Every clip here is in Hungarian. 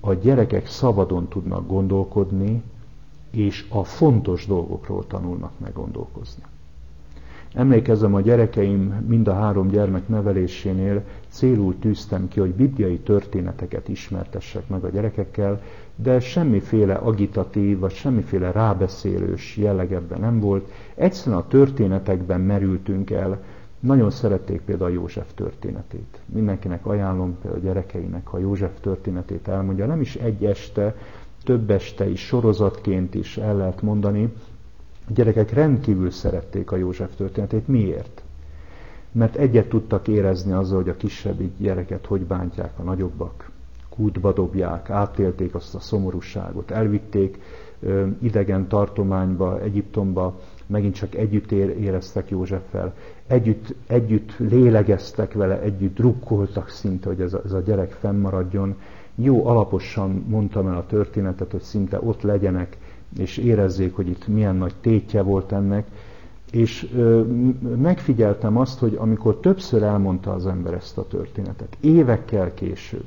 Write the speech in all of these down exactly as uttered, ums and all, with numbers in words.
a gyerekek szabadon tudnak gondolkodni, és a fontos dolgokról tanulnak meg gondolkozni. Emlékezem, a gyerekeim mind a három gyermek nevelésénél célul tűztem ki, hogy bibliai történeteket ismertessek meg a gyerekekkel, de semmiféle agitatív, vagy semmiféle rábeszélős jelleg ebben nem volt. Egyszerűen a történetekben merültünk el. Nagyon szerették például József történetét. Mindenkinek ajánlom, például a gyerekeinek, ha József történetét elmondja. Nem is egy este, több este is, sorozatként is el lehet mondani. A gyerekek rendkívül szerették a József történetét. Miért? Mert egyet tudtak érezni azzal, hogy a kisebbik gyereket hogy bántják a nagyobbak. Kútba dobják, átélték azt a szomorúságot, elvitték ö, idegen tartományba, Egyiptomba, megint csak együtt éreztek Józseffel, együtt, együtt lélegeztek vele, együtt drukkoltak szinte, hogy ez a, ez a gyerek fennmaradjon. Jó alaposan mondtam el a történetet, hogy szinte ott legyenek, és érezzék, hogy itt milyen nagy tétje volt ennek. És ö, megfigyeltem azt, hogy amikor többször elmondta az ember ezt a történetet, évekkel később,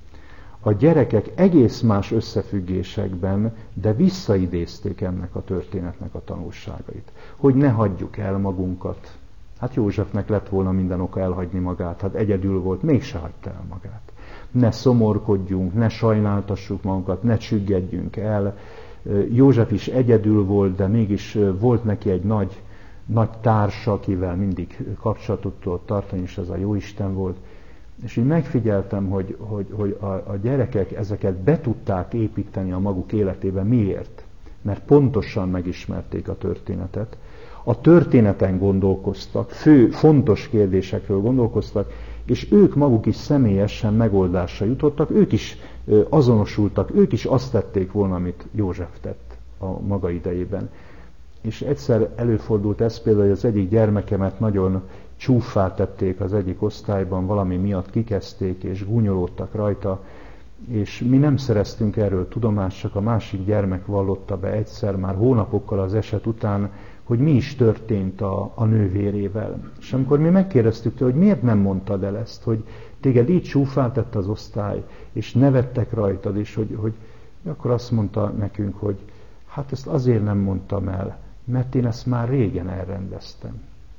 a gyerekek egész más összefüggésekben, de visszaidézték ennek a történetnek a tanulságait. Hogy ne hagyjuk el magunkat. Hát Józsefnek lett volna minden oka elhagyni magát, hát egyedül volt, mégse hagyta el magát. Ne szomorkodjunk, ne sajnáltassuk magunkat, ne csüggedjünk el. József is egyedül volt, de mégis volt neki egy nagy, nagy társa, akivel mindig kapcsolatot tudott tartani, és ez a Jóisten volt. És így megfigyeltem, hogy, hogy, hogy a, a gyerekek ezeket be tudták építeni a maguk életébe. Miért? Mert pontosan megismerték a történetet. A történeten gondolkoztak, fő, fontos kérdésekről gondolkoztak, és ők maguk is személyesen megoldásra jutottak, ők is azonosultak, ők is azt tették volna, amit József tett a maga idejében. És egyszer előfordult ez például, hogy az egyik gyermekemet nagyon csúffá tették az egyik osztályban, valami miatt kikezdték, és gúnyolódtak rajta, és mi nem szereztünk erről tudomást, csak a másik gyermek vallotta be egyszer, már hónapokkal az eset után, hogy mi is történt a, a nővérével. És amikor mi megkérdeztük tőle, hogy miért nem mondtad el ezt, hogy téged így csúffá tett az osztály, és nevettek rajtad, és hogy, hogy akkor azt mondta nekünk, hogy hát ezt azért nem mondtam el, mert én ezt már régen elrendeztem.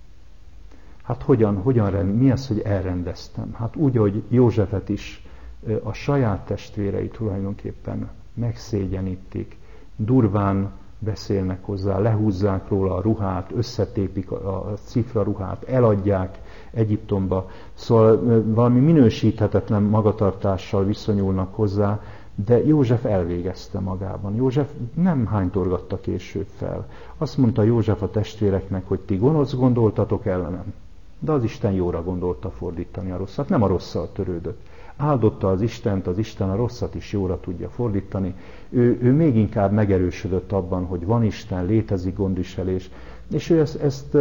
Hát hogyan, hogyan rend, mi az, hogy elrendeztem? Hát úgy, hogy Józsefet is a saját testvérei tulajdonképpen megszégyenítik, durván beszélnek hozzá, lehúzzák róla a ruhát, összetépik a cifra ruhát, eladják Egyiptomba. Szóval valami minősíthetetlen magatartással viszonyulnak hozzá, de József elvégezte magában. József nem hánytorgatta később fel. Azt mondta József a testvéreknek, hogy ti gonosz gondoltatok ellenem, de az Isten jóra gondolta fordítani a rosszat, nem a rosszal törődött. Áldotta az Istent, az Isten a rosszat is jóra tudja fordítani. Ő, ő még inkább megerősödött abban, hogy van Isten, létezik gondviselés, és ő ezt, ezt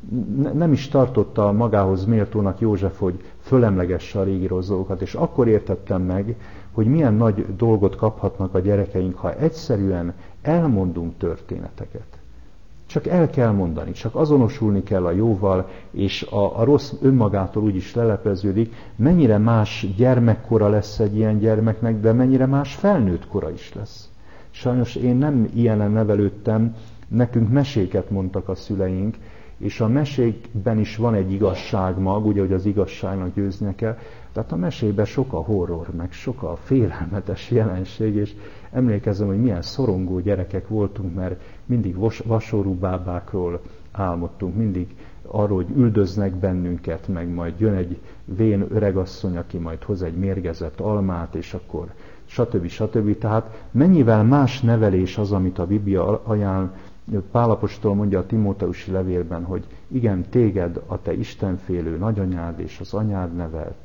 nem is tartotta magához méltónak József, hogy fölemlegesse a régi rossz dolgokat, és akkor értettem meg, hogy milyen nagy dolgot kaphatnak a gyerekeink, ha egyszerűen elmondunk történeteket. Csak el kell mondani, csak azonosulni kell a jóval, és a, a rossz önmagától úgyis lelepleződik. Mennyire más gyermekkora lesz egy ilyen gyermeknek, de mennyire más felnőtt kora is lesz. Sajnos én nem ilyenen nevelődtem, nekünk meséket mondtak a szüleink, és a mesékben is van egy igazságmag, ugye, hogy az igazságnak győznie kell. Tehát a mesében sok a horror, meg sok a félelmetes jelenség, és emlékezem, hogy milyen szorongó gyerekek voltunk, mert mindig vasorú bábákról álmodtunk, mindig arról, hogy üldöznek bennünket, meg majd jön egy vén öregasszony, aki majd hoz egy mérgezett almát, és akkor stb. stb. Tehát mennyivel más nevelés az, amit a Biblia ajánl. Pál apostol mondja a Timóteusi levélben, hogy igen, téged a te istenfélő nagyanyád és az anyád nevelt.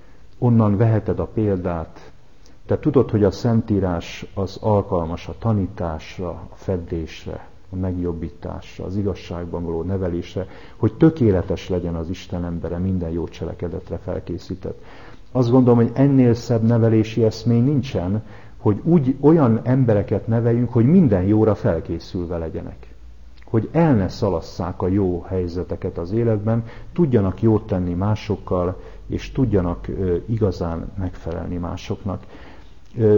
Onnan veheted a példát. Te tudod, hogy a Szentírás az alkalmas a tanításra, a feddésre, a megjobbításra, az igazságban való nevelésre, hogy tökéletes legyen az Isten embere, minden jó cselekedetre felkészített. Azt gondolom, hogy ennél szebb nevelési eszmény nincsen, hogy úgy olyan embereket neveljünk, hogy minden jóra felkészülve legyenek. Hogy el ne szalasszák a jó helyzeteket az életben, tudjanak jót tenni másokkal, és tudjanak ö, igazán megfelelni másoknak. Ö,